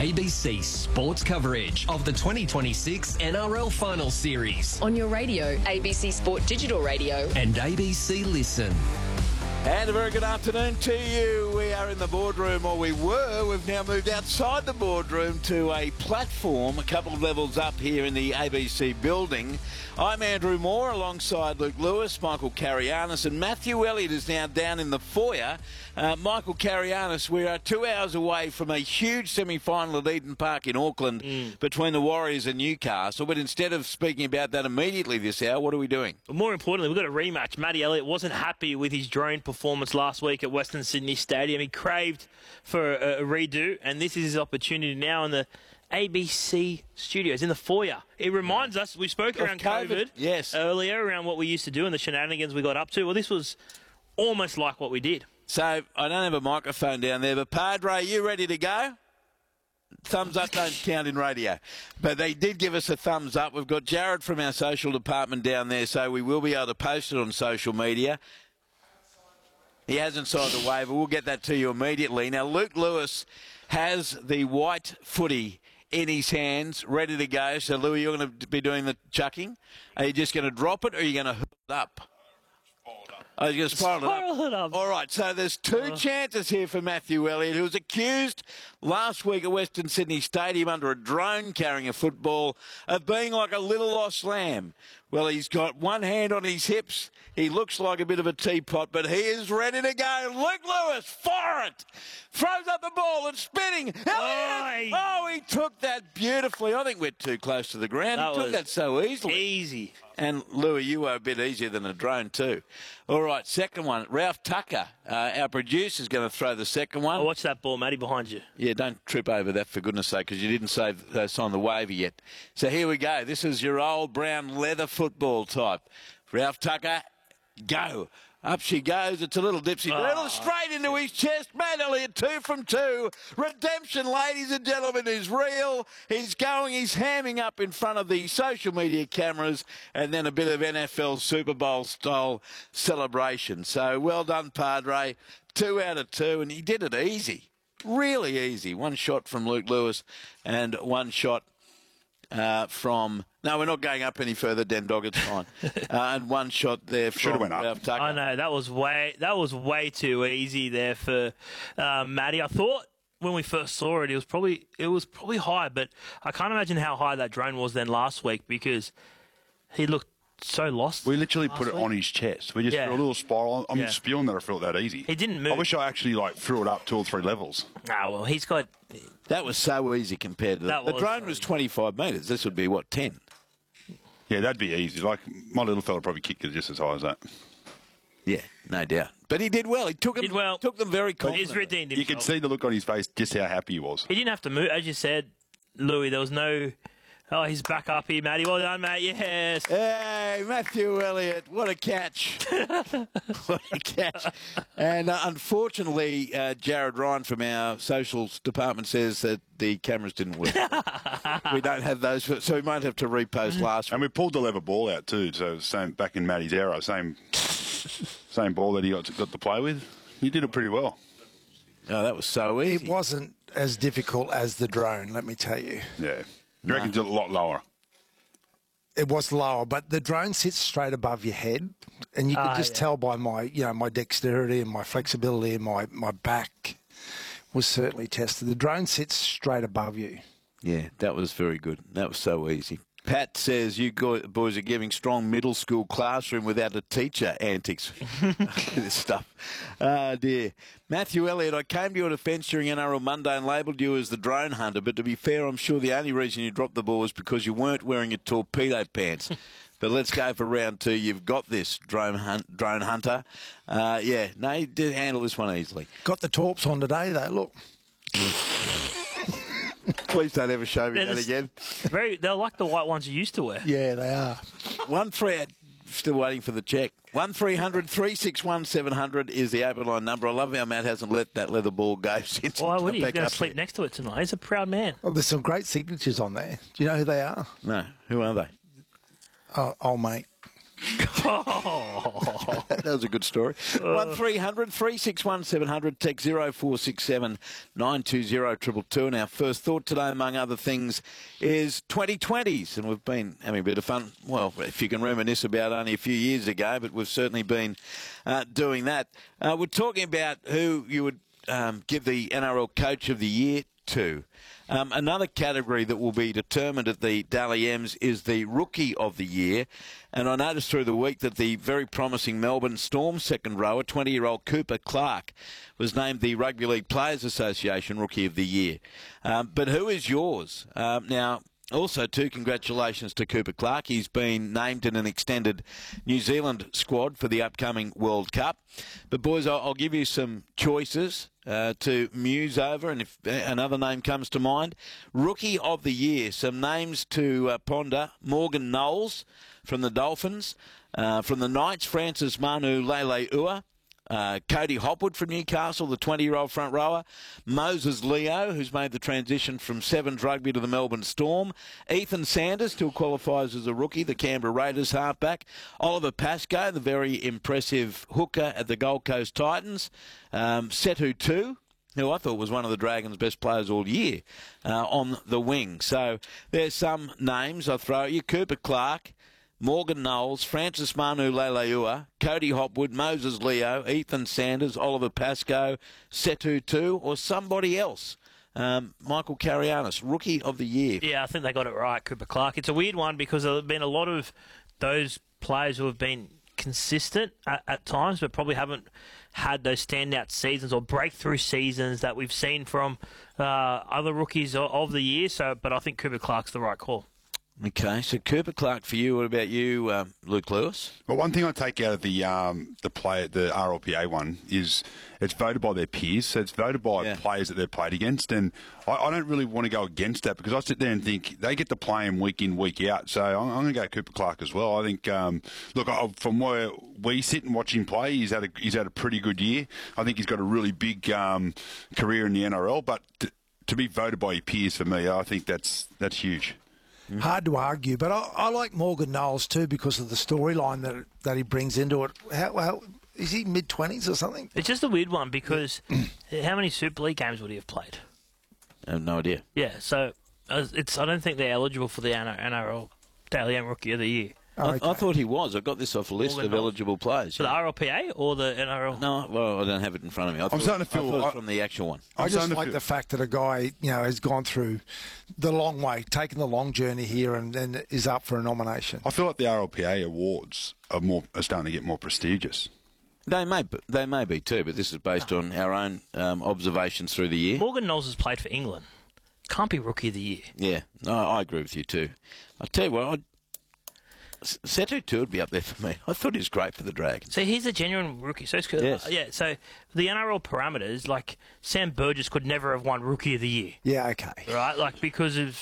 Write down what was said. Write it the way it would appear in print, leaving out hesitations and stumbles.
ABC sports coverage of the 2026 NRL Final Series On your radio, ABC Sport Digital Radio. and ABC Listen. And a very good afternoon to you. We are in the boardroom, or we were. We've now moved outside the boardroom to a platform a couple of levels up here in the ABC building. I'm Andrew Moore alongside Luke Lewis, Michael Carianis, and Matthew Elliott is now down in the foyer. Michael Carianis, we are 2 hours away from a huge semi-final at Eden Park in Auckland between the Warriors and Newcastle. But instead of speaking about that immediately this hour, what are we doing? More importantly, we've got a rematch. Matty Elliott wasn't happy with his drone performance last week at Western Sydney Stadium. He craved for a redo, and this is his opportunity now in the ABC studios, in the foyer. It reminds us, we spoke around COVID earlier, around what we used to do and the shenanigans we got up to. Well, this was almost like what we did. So, I don't have a microphone down there, but Padre, you ready to go? Thumbs up don't count in radio. But they did give us a thumbs up. We've got Jared from our social department down there, so we will be able to post it on social media. He hasn't signed the waiver. We'll get that to you immediately. Now, Luke Lewis has the white footy in his hands, ready to go. So, Louis, you're going to be doing the chucking. Are you just going to drop it, or are you going to hurl it up? Oh, you're going to spiral it up. All right, so there's two chances here for Matthew Elliott, who was accused last week at Western Sydney Stadium under a drone carrying a football of being like a little lost lamb. Well, he's got one hand on his hips. He looks like a bit of a teapot, but he is ready to go. Luke Lewis, fire it! Throws up the ball and spinning. Elliott! Oh, he took that beautifully. I think we're too close to the ground. He took that so easily. Easy. And, Louis, you were a bit easier than a drone too. All right, second one. Ralph Tucker, our producer, is going to throw the second one. Watch that ball, Matty, behind you. Yeah, don't trip over that, for goodness sake, because you didn't sign the waiver yet. So here we go. This is your old brown leather football type. Ralph Tucker, go. Up she goes. It's a little dipsy. Little straight into his chest. Matt Elliott, 2 from 2. Redemption, ladies and gentlemen, is real. He's going. He's hamming up in front of the social media cameras, and then a bit of NFL Super Bowl style celebration. So well done, Padre. 2 out of 2, and he did it easy. Really easy. One shot from Luke Lewis and one shot from... No, we're not going up any further, Den Dog, it's fine. And one shot there from Ralph Tucker. I know, that was way too easy there for Matty. I thought when we first saw it, it was probably high, but I can't imagine how high that drone was then last week, because he looked so lost. We literally put it on his chest. We just threw a little spiral. I'm spewing that I felt that easy. He didn't move. I wish I actually threw it up 2 or 3 levels. Ah, well, he's got... That was so easy compared to that. The drone was 25 metres. This would be, 10? Yeah, that'd be easy. Like, my little fella probably kicked it just as high as that. Yeah, no doubt. But he did well. He took them very confidently. He's redeemed himself. You could see the look on his face, just how happy he was. He didn't have to move. As you said, Louis, there was no... Oh, he's back up here, Matty. Well done, mate. Yes. Hey, Matthew Elliott. What a catch. What a catch. And unfortunately, Jared Ryan from our socials department says that the cameras didn't work. We don't have those, so we might have to repost last week. And we pulled the leather ball out too, so same back in Matty's era, same ball that he got to play with. He did it pretty well. Oh, that was so easy. It wasn't as difficult as the drone, let me tell you. Yeah. You reckon it's a lot lower? It was lower, but the drone sits straight above your head, and you could just tell by my, my dexterity and my flexibility and my back was certainly tested. The drone sits straight above you. Yeah, that was very good. That was so easy. Pat says, you boys are giving strong middle school classroom without a teacher antics. This stuff. Oh, dear. Matthew Elliott, I came to your defence during NRL Monday and labelled you as the drone hunter, but to be fair, I'm sure the only reason you dropped the ball was because you weren't wearing your torpedo pants. But let's go for round 2. You've got this, drone hunter. You did handle this one easily. Got the torps on today, though, look. Please don't ever show me that again. They're like the white ones you used to wear. Yeah, they are. 1-3, still waiting for the check. 1300 361 700 is the open line number. I love how Matt hasn't let that leather ball go since. Why would he? He's going to sleep next to it tonight. He's a proud man. Well, there's some great signatures on there. Do you know who they are? No. Who are they? Oh, old mate. That was a good story. 1300 361 700, text 0467 920 222. And our first thought today, among other things, is 2020s. And we've been having a bit of fun. Well, if you can reminisce about only a few years ago, but we've certainly been doing that. We're talking about who you would give the NRL Coach of the Year to. Another category that will be determined at the Dally M's is the Rookie of the Year. And I noticed through the week that the very promising Melbourne Storm second rower, 20-year-old Cooper Clark, was named the Rugby League Players Association Rookie of the Year. But who is yours? Now, also, too, congratulations to Cooper Clark. He's been named in an extended New Zealand squad for the upcoming World Cup. But, boys, I'll give you some choices to muse over, and if another name comes to mind. Rookie of the Year, some names to ponder. Morgan Knowles from the Dolphins. From the Knights, Francis Manu Leilua. Cody Hopwood from Newcastle, the 20-year-old front rower. Moses Leo, who's made the transition from Sevens rugby to the Melbourne Storm. Ethan Sanders still qualifies as a rookie, the Canberra Raiders halfback. Oliver Pascoe, the very impressive hooker at the Gold Coast Titans. Setu Tu, who I thought was one of the Dragons' best players all year, on the wing. So there's some names I'll throw at you. Cooper Clark, Morgan Knowles, Francis Manu Leilua, Cody Hopwood, Moses Leo, Ethan Sanders, Oliver Pascoe, Setu Tu, or somebody else. Michael Carianis, Rookie of the Year. Yeah, I think they got it right, Cooper Clark. It's a weird one because there have been a lot of those players who have been consistent at times, but probably haven't had those standout seasons or breakthrough seasons that we've seen from other rookies of the year. But I think Cooper Clark's the right call. Okay, so Cooper Clark for you. What about you, Luke Lewis? Well, one thing I take out of the RLPA one is it's voted by their peers, so it's voted by players that they've played against, and I don't really want to go against that because I sit there and think they get to play him week in, week out. So I'm going to go Cooper Clark as well. I think, from where we sit and watch him play, he's had a pretty good year. I think he's got a really big career in the NRL, but to be voted by your peers for me, I think that's huge. Hard to argue, but I like Morgan Knowles too because of the storyline that he brings into it. How is he mid-20s or something? It's just a weird one because how many Super League games would he have played? I have no idea. Yeah, so I don't think they're eligible for the NRL Daily M Rookie of the Year. I thought he was. I got this off a list of eligible players. For the RLPA or the NRL? No, well, I don't have it in front of me. I thought it was from the actual one. I just like the fact that a guy, has gone through the long way, taken the long journey here, and then is up for a nomination. I feel like the RLPA awards are starting to get more prestigious. They may be too, but this is based on our own observations through the year. Morgan Knowles has played for England. Can't be Rookie of the Year. Yeah, no, I agree with you too. I tell you what, Setu Tu would be up there for me. I thought he was great for the Dragons. So he's a genuine rookie. So yes. Yeah. So the NRL parameters, like Sam Burgess could never have won Rookie of the Year. Yeah. Okay. Right. Like because of